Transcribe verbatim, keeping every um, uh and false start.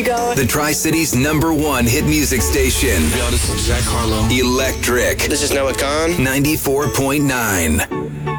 we go. The Tri-City's number one hit music station. Yo, this is Jack Harlow. Electric. This is Noah Khan. ninety-four point nine.